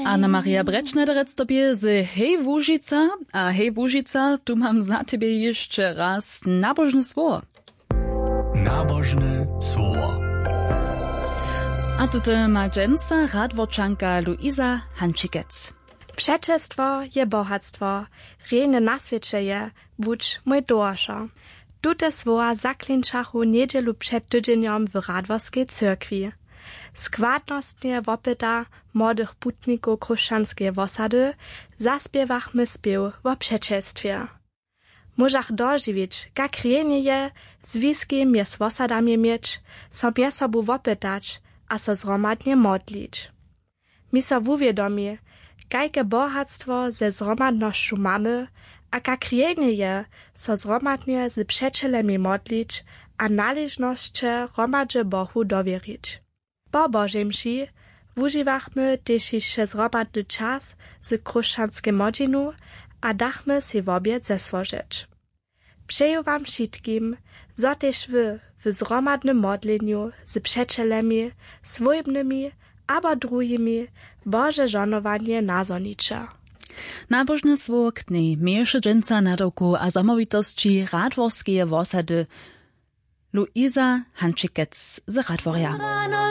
Anna-Maria Brečnederec tobie z Hej Łužica, a Hej Łužica, tu mam za tebie jeszcze raz nabożne słowo. Nabożne słowo. A tutaj ma dżęca radwoczanka Luisa Hančikec. Przeczestwo je bohatstwo, rejne na świecie je, budź mój dosza. Tute słowa zaklinčachu niedzielu przed tydzieniom w Radworskiej cyrkwi. Składnostnie wopyta młodych putników chrześcijańskiej osady zaspiewachmy spiew o przeczestwie. Możach dożywić, jak rejnie je związki między osadami mieć, sobie sobu wopytać, a so zromadnie modlić. Mi so uwiadomi, jakie bohatstwo ze zromadnością mamy, a jak rejnie je so zromadnie z przeczelemi modlić, a należnoście romadze Bohu dowierzyć. Po Bożej mši używachmy też jeszcze zromadny czas z chrześcijańskim rodzinu, a dachmy si w obiad zesłożyć. Przeju wam wszystkim, zo też wy w zromadnym modleniu z przeczelemi, swojbnymi, abo drugimi Boże żonowanie nazornicze. Nabożne słowo k dnej mniejsze dżęca nadoku a zamovitosti Radworskiej osady Luisa Hančikec z Radworja.